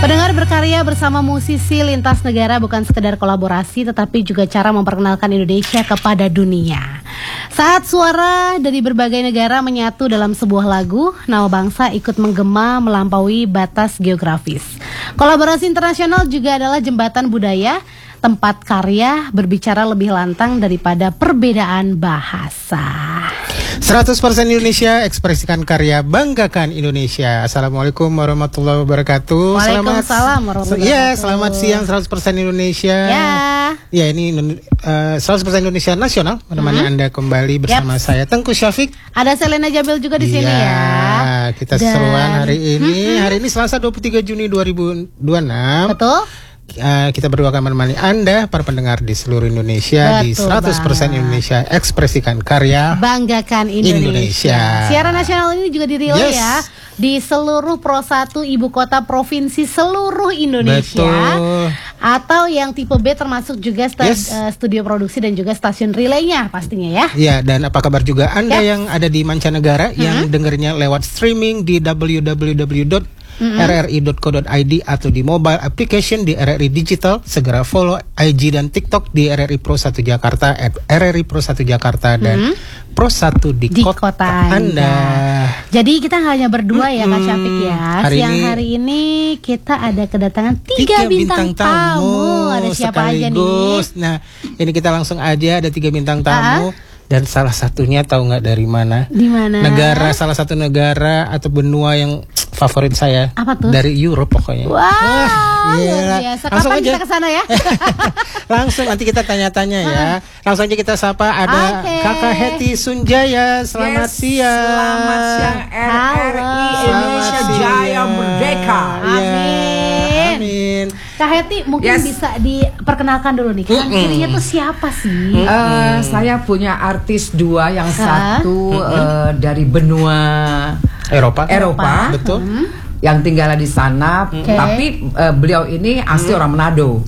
Pendengar, berkarya bersama musisi lintas negara bukan sekedar kolaborasi, tetapi juga cara memperkenalkan Indonesia kepada dunia. Saat suara dari berbagai negara menyatu dalam sebuah lagu, nama bangsa ikut menggema melampaui batas geografis. Kolaborasi internasional juga adalah jembatan budaya, tempat karya berbicara lebih lantang daripada perbedaan bahasa. 100% Indonesia, ekspresikan karya, banggakan Indonesia. Assalamualaikum warahmatullahi wabarakatuh. Waalaikumsalam warahmatullahi wabarakatuh. Selamat siang 100% Indonesia. Ya, ini 100% Indonesia Nasional menemani Anda kembali bersama saya Tengku Syafiq. Ada Selena Jamil juga di sini ya. Kita seruan hari ini. Hari ini Selasa 23 Juni 2026. Betul. Kita berdua akan menemani Anda, para pendengar di seluruh Indonesia. Betul, di 100% Indonesia, ekspresikan karya, banggakan Indonesia. Siaran nasional ini juga direlay ya di seluruh Pro 1 ibu kota provinsi seluruh Indonesia. Betul. Atau yang tipe B termasuk juga studio produksi dan juga stasiun relaynya pastinya ya. Ya, dan apa kabar juga Anda yang ada di mancanegara yang dengernya lewat streaming di www.rri.co.id atau di mobile application di RRI Digital. Segera follow IG dan TikTok di RRI Pro 1 Jakarta @RRI Pro 1 Jakarta dan Pro 1 di kota Anda. Jadi kita hanya berdua ya Kak Syafiq ya. Hari ini kita ada kedatangan 3 bintang tamu. Ada siapa aja nih? Nah, ini kita langsung aja ada 3 bintang tamu. Dan salah satunya tahu nggak dari mana? Di mana? Salah satu negara atau benua yang favorit saya. Apa tuh? Dari Europe pokoknya. Wah, luar biasa. Kapan kita ke sana ya? Langsung nanti kita tanya-tanya ya. Langsung aja kita sapa ada Kakak Hetty Sunjaya. Selamat siang. Selamat siang RRI Indonesia Jaya Merdeka. Amin. Kak Hetty mungkin bisa diperkenalkan dulu nih. Kanan kirinya tuh siapa sih? Saya punya artis 2, yang satu dari benua Eropa. Betul. Yang tinggal di sana, tapi beliau ini asli orang Manado.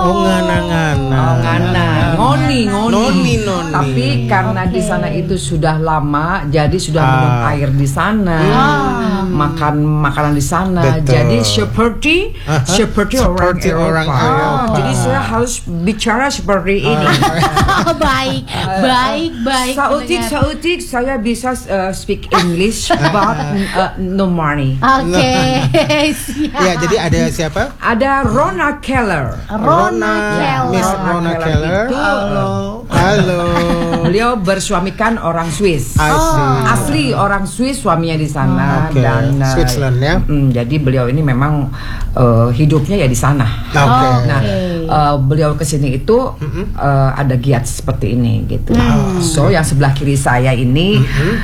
Ngoni. Tapi karena di sana itu sudah lama, jadi sudah minum air di sana, makan makanan di sana. Betul. Jadi seperti orang Eropa. Jadi saya harus bicara seperti ini. Baik. Sautik saya bisa speak English, but no money. Ya, jadi ada siapa? Ada Rona Keller. Miss Rona Keller. Halo. Beliau bersuamikan orang Swiss. Asli orang Swiss, suaminya di sana dan Switzerland ya. Jadi beliau ini memang hidupnya ya di sana. Beliau kesini itu ada giat seperti ini gitu. So yang sebelah kiri saya ini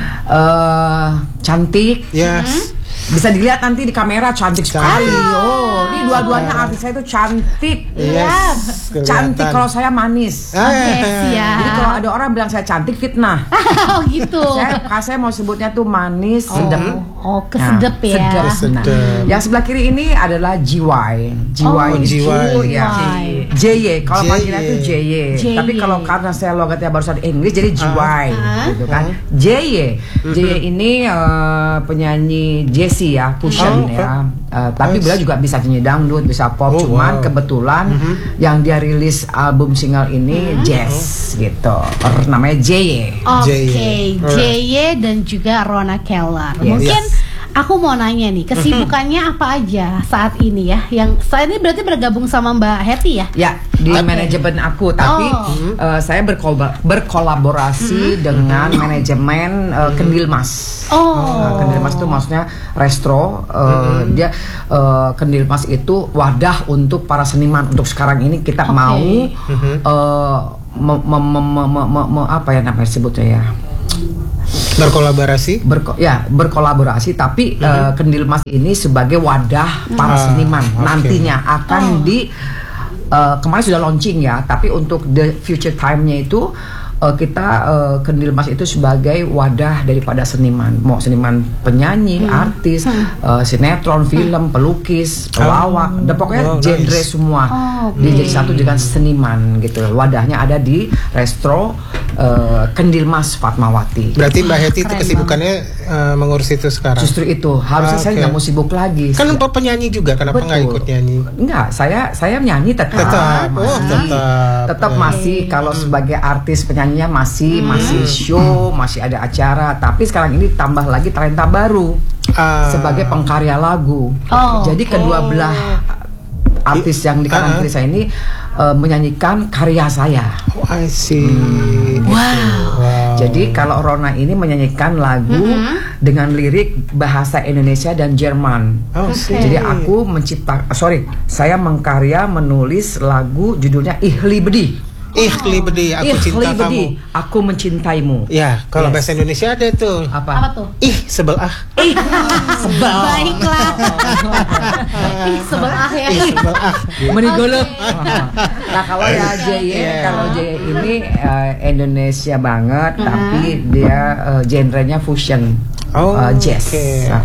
cantik. Yes. Bisa dilihat nanti di kamera, cantik sekali. Ini dua-duanya artis saya itu cantik. Cantik, kalau saya manis. Jadi kalau ada orang bilang saya cantik, fitnah. Gitu. Saya mau sebutnya tuh manis, sedap. Kesedep ya. Nah, yang sebelah kiri ini adalah JY. JY. Kalau panggilan itu JY. Tapi kalau karena saya logatnya barusan Inggris jadi JY, gitu kan. JY ini penyanyi Jessie ya, fusion ya. Tapi beliau juga bisa nyanyi dangdut, bisa pop. Cuman kebetulan yang dia rilis album single ini jazz gitu. Namanya JY. JY dan juga Rona Keller. Mungkin aku mau nanya nih, kesibukannya apa aja saat ini ya? Yang saat ini berarti bergabung sama Mbak Hetty ya? Ya, di manajemen aku. Tapi saya berkolaborasi dengan manajemen Kendil Mas. Kendil Mas itu maksudnya resto. Dia Kendil Mas itu wadah untuk para seniman. Untuk sekarang ini kita mau apa ya namanya sebutnya ya? Berkolaborasi tapi Kendil Mas ini sebagai wadah para seniman. Nantinya akan kemarin sudah launching ya, tapi untuk the future time-nya itu kita Kendil Mas itu sebagai wadah daripada seniman, mau seniman penyanyi, artis, sinetron, film, pelukis, pelawak, dan pokoknya genre semua. Dia jadi satu dengan seniman gitu. Wadahnya ada di Resto Kendil Mas Fatmawati. Berarti Mbak Hetty itu kesibukannya mengurus itu sekarang. Justru itu harusnya saya nggak mau sibuk lagi. Kan penyanyi juga, kenapa nggak ikut nyanyi? Enggak, saya nyanyi tetap. Tetap masih kalau sebagai artis penyanyinya masih show, masih ada acara. Tapi sekarang ini tambah lagi talenta baru sebagai pengkarya lagu. Jadi kedua belah artis yang di kanan kiri saya ini menyanyikan karya saya. I see. Wow. Jadi kalau Rona ini menyanyikan lagu dengan lirik bahasa Indonesia dan Jerman. Jadi aku saya mengkarya menulis lagu judulnya Ihli Bedi. Ihli Bedi, aku cinta kamu. Aku mencintaimu. Ya, kalau bahasa Indonesia ada tuh. Apa tuh? Sebelah. Sebel. Baiklah. Sebelah ya. Sebelah. Menigolok. Nah kalau ya kalau J ini Indonesia banget, tapi dia genrenya fusion, jazz.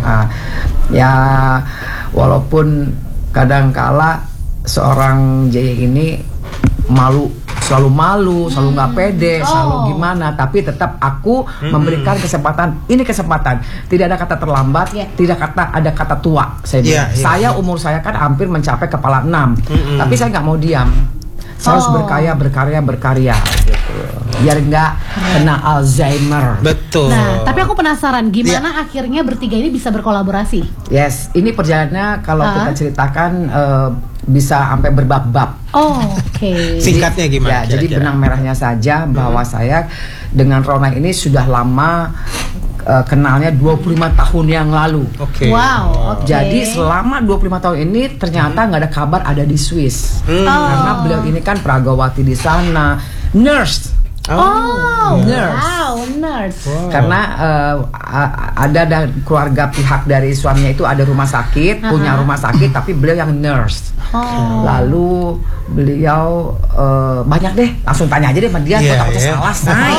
Ya walaupun kadangkala seorang J ini selalu malu, selalu nggak pede, selalu gimana, tapi tetap aku memberikan kesempatan. Ini kesempatan, tidak ada kata terlambat, tidak ada kata tua. Saya bilang, saya umur saya kan hampir mencapai kepala 6, tapi saya nggak mau diam. Saya harus berkarya gitu. Biar nggak kena Alzheimer. Betul. Nah, tapi aku penasaran gimana akhirnya bertiga ini bisa berkolaborasi? Yes, ini perjalanannya kalau kita ceritakan bisa sampai berbab-bab. Singkatnya gimana? Ya, jadi benang merahnya saja bahwa saya dengan Rona ini sudah lama kenalnya 25 tahun yang lalu. Jadi selama 25 tahun ini ternyata nggak ada kabar ada di Swiss. Karena beliau ini kan pragawati di sana, nurse. Nurse. Karena ada keluarga pihak dari suaminya itu ada rumah sakit, punya rumah sakit, tapi beliau yang nurse. Lalu beliau banyak deh, langsung tanya aja deh sama dia, takutnya salah say.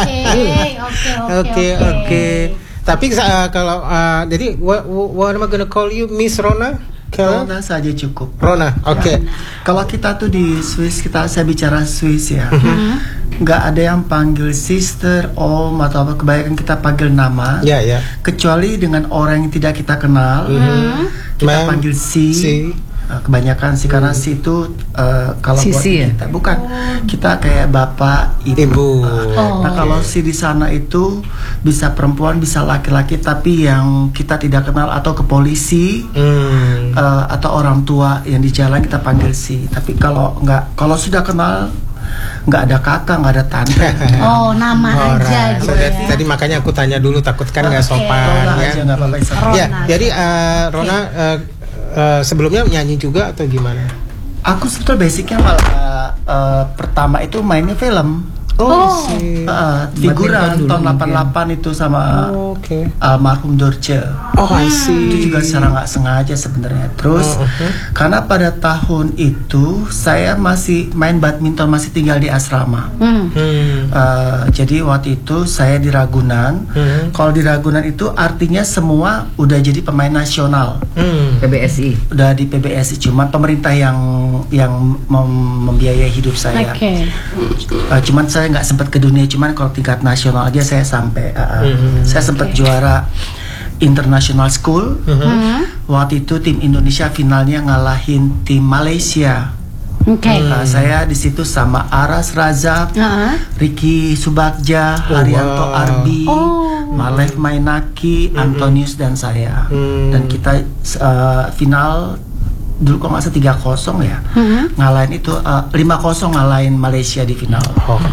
Oke. Tapi kalau jadi what am I gonna call you, Miss Rona? Rona saja cukup. Rona, oke. Kalau kita tuh di Swiss, saya bicara Swiss ya. Nggak ada yang panggil sister, om atau apa, kebanyakan kita panggil nama. Kecuali dengan orang yang tidak kita kenal, kita panggil si. Kebanyakan sih karena si itu kalau buat kita bukan kita kayak bapak ibu. Nah kalau si di sana itu bisa perempuan bisa laki-laki, tapi yang kita tidak kenal atau ke polisi atau orang tua yang di jalan kita panggil si. Tapi kalau sudah kenal nggak ada kakak, nggak ada tante. Nama aja gitu. Tadi makanya aku tanya dulu, takut kan nggak sopan ya. Jadi Rona sebelumnya nyanyi juga atau gimana? Aku sebetulnya basicnya malah pertama itu mainnya film. Figuran tahun 88 itu sama almarhum Dorce. Itu juga secara nggak sengaja sebenarnya. Terus karena pada tahun itu saya masih main badminton, masih tinggal di asrama. Jadi waktu itu saya di Ragunan. Kalau di Ragunan itu artinya semua udah jadi pemain nasional. PBSI. Udah di PBSI, cuman pemerintah yang membiayai hidup saya. Cuman saya nggak sempat ke dunia, cuman kalau tingkat nasional aja saya sampai saya sempat juara international school. Waktu itu tim Indonesia finalnya ngalahin tim Malaysia. Saya di situ sama Aras Razak, Ricky Subagja, Haryanto Arbi, Malev Mainaki, Antonius dan saya. Dan kita final dulu kalau nggak salah 3-0 ya, ngalahin itu 5-0 ngalahin Malaysia di final.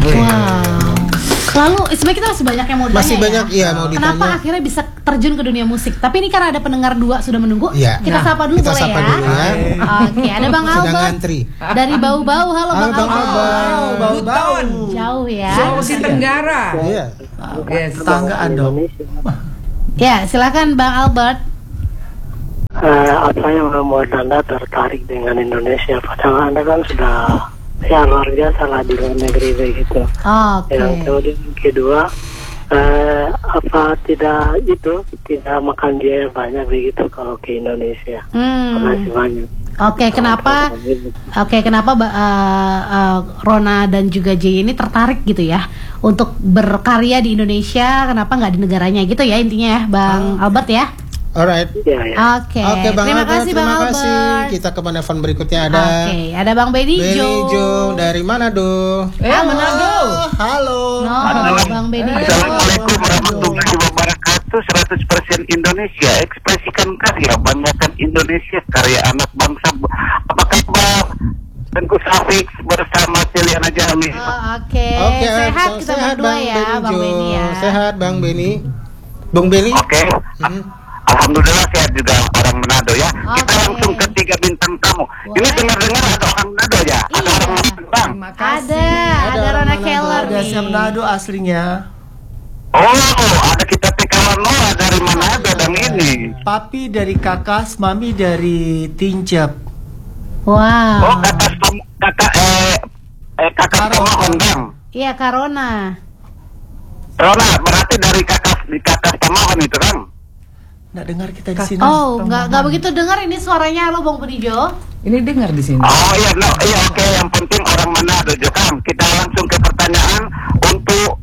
Lalu sebenarnya kita masih banyak yang mau ditanya. Masih banyak mau ditanya. Kenapa akhirnya bisa terjun ke dunia musik? Tapi ini karena ada pendengar 2 sudah menunggu. Kita sapa dulu boleh ya? Oke, ada Bang Albert dari Bau-Bau. Halo Bang Albert. Bau-Bau. Jauh ya. Sulawesi Tenggara. Tetanggaan dong. Ya, silakan Bang Albert. Apa yang membuat Anda tertarik dengan Indonesia? Padahal Anda kan sudah ya luar biasa lah di luar negeri begitu. Yang kemudian kedua, apa tidak makan biaya banyak begitu kalau ke Indonesia. Makasih banyak. Kenapa Rona dan juga Jay ini tertarik gitu ya untuk berkarya di Indonesia? Kenapa nggak di negaranya gitu ya intinya ya, Bang Albert ya? Alright. Oke, Bang terima Albert, kasih Bang Albert. Kita ke penelpon berikutnya ada. Ada Bang Benny Jo dari Manado. Manado. Halo. Bang Benny Jo. Assalamualaikum warahmatullahi wabarakatuh. 100% Indonesia, ekspresikan karya, banggakan Indonesia, karya anak bangsa. Apa kabar? Tengku Safik bersama Celiana Jami. Sehat kita berdua ya, Bang Benny ya. Sehat Bang Benny. Bung Benny. Alhamdulillah sehat juga orang Manado ya. Kita langsung ke 3 bintang tamu. Ini dengar-dengar ada orang Manado ya. Ada orang Bang. Ada Rona Keller nih. Ada Manado aslinya. Ada kita kawan Noah dari Manado dan ini. Papi dari Kakas, mami dari Tincap. Wow. Kakak Tomohon Bang. Iya, Karona. Rona, berarti dari di Kakas Tomohon itu kan? Nggak dengar kita di sini. Nggak begitu dengar ini suaranya lo Bang Benny Jo. Ini dengar di sini. Oke, yang penting orang Manado juga kan. Kita langsung ke pertanyaan untuk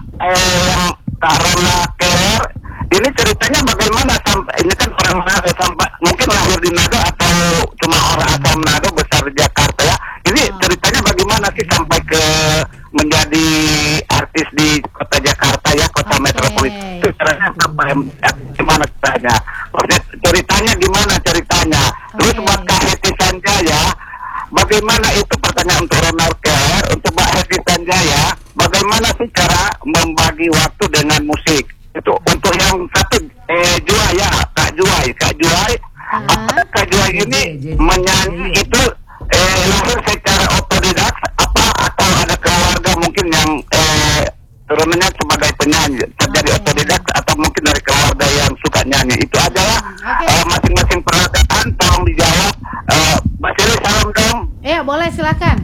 Kak Rona Keller. Ini ceritanya bagaimana sampai ini kan orang Manado sampai mungkin lahir di Manado atau cuma orang asal Manado besar di Jakarta ya. Ini ceritanya bagaimana sih sampai ke menjadi artis di kota Jakarta ya, kota metropolitan. Itu caranya gimana ceritanya? Ceritanya. Terus buat Kak Heti Sanjaya, bagaimana itu pertanyaan untuk Ronald Keller, untuk Mbak Heti Sanjaya, bagaimana sih cara membagi waktu dengan musik? Itu untuk yang satu Juai ya, Kak Juai. Kak Juai ini menyanyi itu lahir secara otodidak apa atau ada keluarga mungkin yang turunannya sebagai penyanyi terjadi otodidak atau mungkin dari keluarga yang suka nyanyi? Itu aja ya. Masing-masing pertanyaan tolong dijawab. Mbak Sili salam dong. Iya boleh silakan.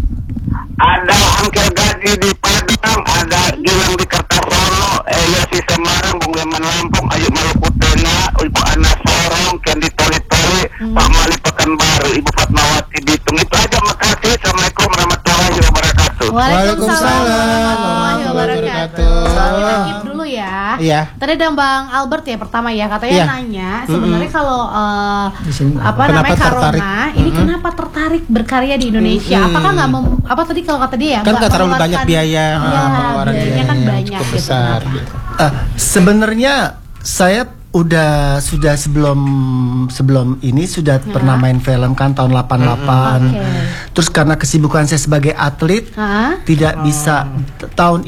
Ada Angkel Gaji di Padang, ada Gilang di Kertasono, Yosi Semarang, Bung Leman Lampung, Ayu Maluku Tengah, Ibu Ana Sorong, Kendi Toli, Pak Mali Pekanbaru, Ibu Fatmawati Bitung. Itu aja, makasih. Assalamualaikum warahmatullahi wabarakatuh. Waalaikumsalam warahmatullahi wabarakatuh. Kita keep dulu ya. Iya. Tadi ada Bang Albert ya pertama ya, katanya nanya sebenarnya kalau namanya Karona ini kenapa tertarik berkarya di Indonesia? Apakah nggak apa tadi kalau kata dia ya? Kan nggak terlalu banyak biaya. Biayanya kan banyak cukup besar. Gitu. Sebenarnya saya sudah sebelum ini sudah pernah main film kan tahun 88. Terus karena kesibukan saya sebagai atlet tidak bisa tahun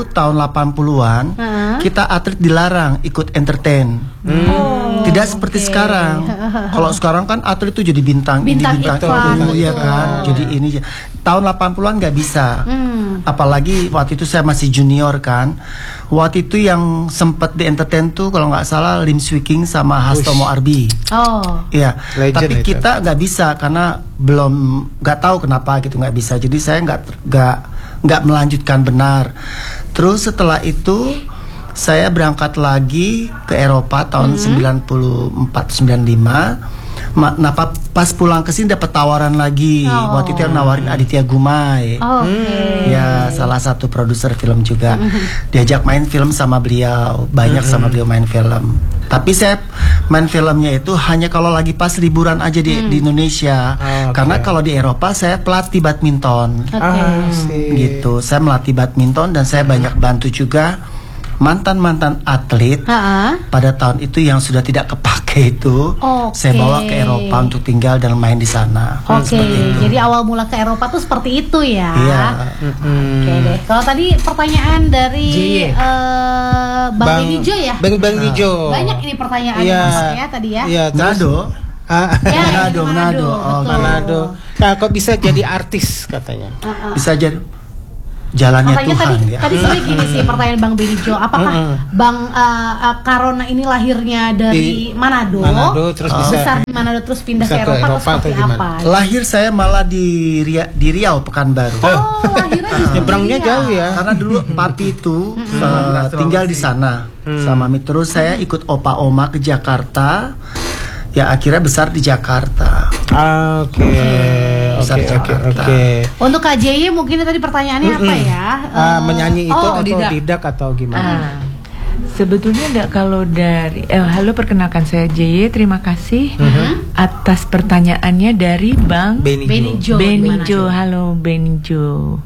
80-an kita atlet dilarang ikut entertain. Tidak seperti sekarang. Kalau sekarang kan atlet itu jadi bintang itu ya kan. Jadi ini tahun 80-an nggak bisa. Apalagi waktu itu saya masih junior kan. Waktu itu yang sempat di entertain tuh kalau nggak salah Lim Swee King sama Hastomo Arbi. Iya. Tapi kita nggak bisa karena belum nggak tahu kenapa gitu nggak bisa. Jadi saya nggak melanjutkan benar. Terus setelah itu saya berangkat lagi ke Eropa tahun 94-95. Nah pas pulang ke sini dapat tawaran lagi. Waktu itu yang nawarin Aditya Gumai. Ya salah satu produser film juga. Diajak main film sama beliau, banyak sama beliau main film. Tapi saya main filmnya itu hanya kalau lagi pas liburan aja di Indonesia. Karena kalau di Eropa saya pelatih badminton. Gitu. Saya melatih badminton dan saya banyak bantu juga mantan atlet pada tahun itu yang sudah tidak kepake itu. Saya bawa ke Eropa untuk tinggal dan main di sana. Jadi awal mula ke Eropa tuh seperti itu ya. Iya. Oke deh. Kalau tadi pertanyaan dari Bang Benny Jo ya. Bang Benny Jo. Banyak ini pertanyaannya maksudnya tadi ya. Iya. Manado. Manado. Nah, kok bisa jadi artis katanya? Bisa jadi. jalannya Tuhan ya. Tadi sebenarnya gini sih pertanyaan Bang Benny Jo, apakah Bang Karona ini lahirnya dari Manado terus besar di Manado terus pindah ke Eropa atau seperti apa? Lahir saya malah di Riau, Pekanbaru. Lahirnya di nyebrangnya jauh ya. Karena dulu papi itu tinggal di sana sama Mami. Terus saya ikut opa oma ke Jakarta. Ya akhirnya besar di Jakarta. Oke. Untuk Kak JY mungkin tadi pertanyaannya apa ya? Menyanyi itu atau didak atau gimana? Sebetulnya enggak, kalau dari halo, perkenalkan saya JY, terima kasih atas pertanyaannya dari Bang Benny Jo. Halo Benny Jo.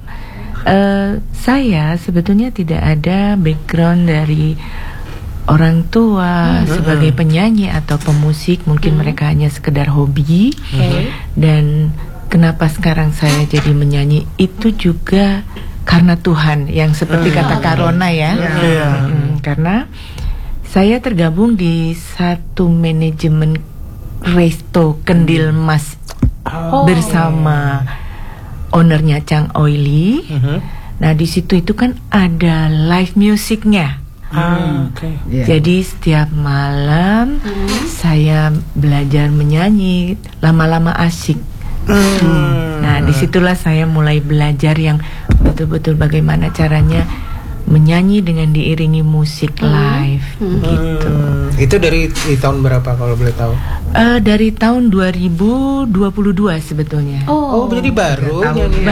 Saya sebetulnya tidak ada background dari orang tua sebagai penyanyi atau pemusik, mungkin mereka hanya sekedar hobi. Dan kenapa sekarang saya jadi menyanyi itu juga karena Tuhan, yang seperti kata Karona ya. Karena saya tergabung di satu manajemen resto Kendil Mas bersama ownernya Chang Oily. Nah di situ itu kan ada live musiknya. Jadi setiap malam saya belajar menyanyi, lama-lama asik. Nah disitulah saya mulai belajar yang betul-betul bagaimana caranya menyanyi dengan diiringi musik live gitu. Itu dari tahun berapa kalau boleh tahu? Dari tahun 2022 sebetulnya. Jadi baru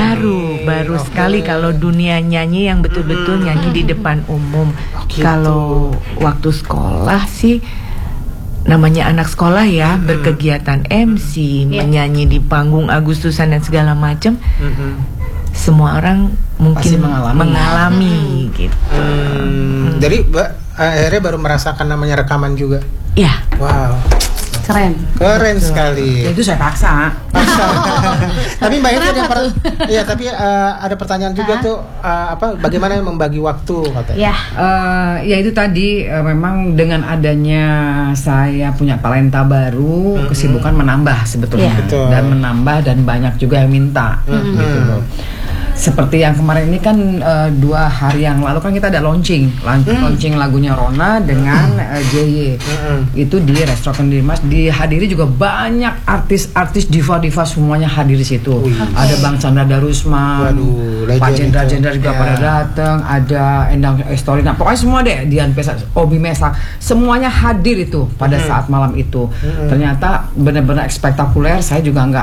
sekali kalau dunia nyanyi yang betul-betul nyanyi di depan umum. Kalau waktu sekolah sih namanya anak sekolah ya, berkegiatan MC, menyanyi di panggung Agustusan dan segala macam. Semua orang mungkin mengalami gitu. Jadi akhirnya baru merasakan namanya rekaman juga. Ya. Wow. Keren sekali. Ya, itu saya paksa. Tapi Mbak Hetty ada pertanyaan juga tuh, bagaimana membagi waktu katanya? Ya itu tadi memang dengan adanya saya punya talenta baru, kesibukan menambah sebetulnya, dan menambah dan banyak juga yang minta gitu loh. Seperti yang kemarin ini kan 2 hari yang lalu kan kita ada launching lagunya Rona dengan JY. Itu di Resto Kendil Mas, dihadiri juga banyak artis-artis diva-diva, semuanya hadir di situ. Ada Bang Chandra Darusman, Pak Jendra juga pada datang, ada Endang Estorina, pokoknya semua deh, Dian Pesa, Obi Mesa, semuanya hadir itu pada saat malam itu. Ternyata benar-benar spektakuler. Saya juga nggak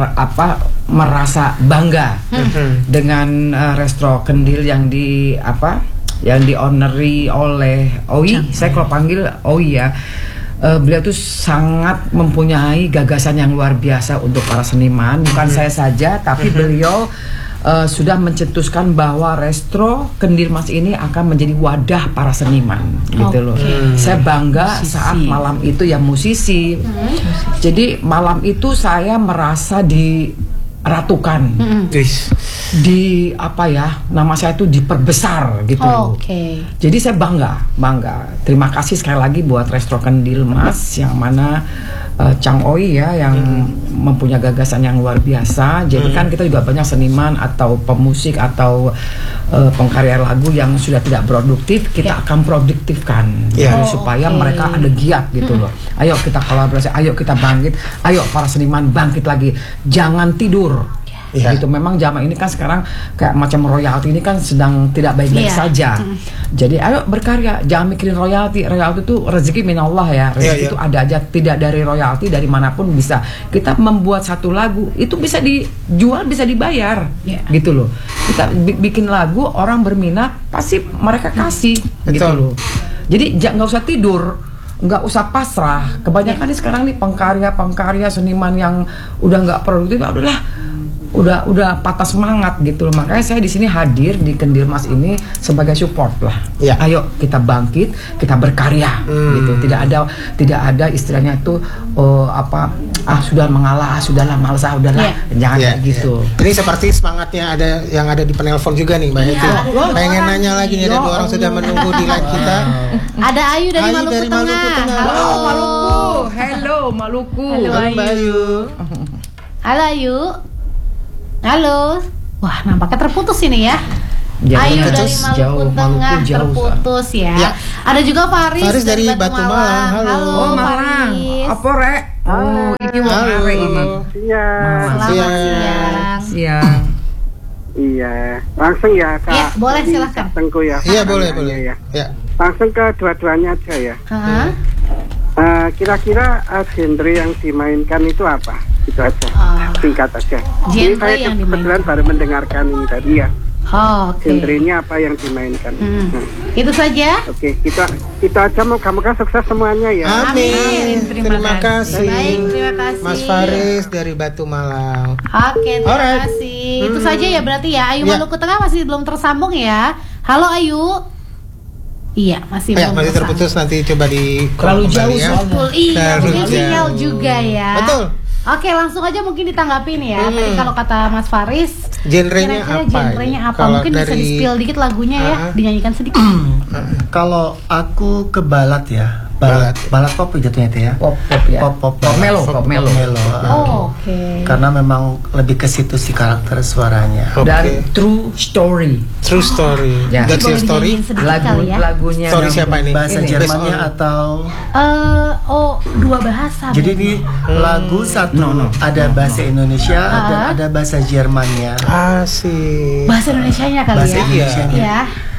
merasa bangga dengan Resto Kendil yang di ownery oleh Oi. Saya kalau panggil Oi ya, beliau tuh sangat mempunyai gagasan yang luar biasa untuk para seniman. Bukan saya saja, tapi beliau sudah mencetuskan bahwa Resto Kendil Mas ini akan menjadi wadah para seniman gitu loh. Saya bangga saat malam itu ya musisi. Jadi malam itu saya merasa diratukan, nama saya itu diperbesar gitu loh. Jadi saya bangga. Terima kasih sekali lagi buat Resto Kendil Mas, yang mana Chang Oi ya, yang mempunyai gagasan yang luar biasa. Jadi kan kita juga banyak seniman atau pemusik atau pengkarya lagu yang sudah tidak produktif, kita akan produktifkan supaya mereka ada giat gitu loh. Ayo kita kolaborasi, ayo kita bangkit, ayo para seniman bangkit lagi, jangan tidur. Gitu. Memang zaman ini kan sekarang kayak macam royalti ini kan sedang tidak baik-baik saja. Jadi ayo berkarya, jangan mikirin royalti. Royalti itu rezeki minallah ya. Rezeki itu ada aja, tidak dari royalti, dari manapun bisa. Kita membuat satu lagu itu bisa dijual, bisa dibayar. Gitu loh. Kita bikin lagu, orang berminat, pasti mereka kasih gitu loh. Jadi nggak usah tidur, nggak usah pasrah. Kebanyakan nih sekarang nih pengkarya seniman yang udah nggak produktif, udah patah semangat gitu loh. Makanya saya di sini hadir di Kendil Mas ini sebagai support lah. Ayo kita bangkit, kita berkarya gitu. Tidak ada istilahnya itu sudah mengalah, sudahlah malas, udahlah. Jangan kayak gitu. Ini seperti semangatnya yang ada di penelpon juga nih Mbak Hetty. Pengen nanya lagi nih, ada 2 orang sudah menunggu di live kita. Ada Ayu dari Maluku Tengah. Halo Maluku. Hello Maluku. Halo Ayu. Halo Ayu. Halo. Wah, nampaknya terputus ini ya. Ayu dari Maluku Tengah terputus ya. Ada juga Faris dari Batu Malang. Halo Malang. Apa rek? Oh, ini wong arek ini. Selamat siang. Iya, langsung ya Kak. Ya, boleh silakan. Tengku ya. Iya, boleh. Ya. Langsung ke dua-duanya aja ya. Kira-kira genre yang dimainkan itu apa? Itu aja. Singkat aja. Ini saya kebetulan baru mendengarkan ini tadi ya. Genrenya apa yang dimainkan? Itu saja. Oke, kita aja moga-moga sukses semuanya ya. Amin. Terima kasih. Baik, terima kasih. Mas Faris dari Batu Malang. Oke, terima kasih. Itu saja ya berarti ya. Ayu Maluku Tengah masih belum tersambung ya. Halo Ayu. Iya, masih belum. Masih terputus, nanti coba di terlalu jauh ya. Iya, mungkin sinyal juga ya. Betul. Oke, langsung aja mungkin ditanggapin ya. Tadi kalau kata Mas Faris, genrenya apa? Mungkin bisa di-spill dikit lagunya ya, dinyanyikan sedikit. Kalau aku ke balad ya. Balad pop jatuhnya itu ya. Pop ya. Pop melo. Oke. Karena memang lebih ke situ sih karakter suaranya. Dan true story. Ya. That's your story. Lagunya. Story siapa ini? Bahasa Jermannya atau? Dua bahasa. Jadi ini lagu satu ada bahasa Indonesia dan ada bahasa Jermannya. Asik. Bahasa Indonesianya kali ya. Bahasa Indonesianya. Ya.